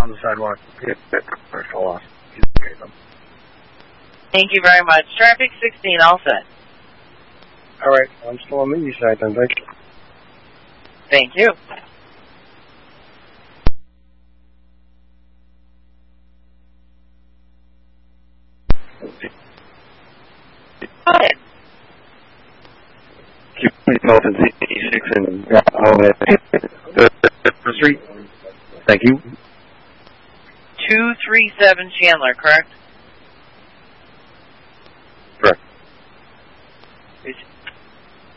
on the sidewalk. Commercial loss. Thank you very much. Traffic 16, all set. All right, I'm still on the east side then. Thank you. Thank you. Go ahead. E6 and Street. Thank you. 237 Chandler, correct?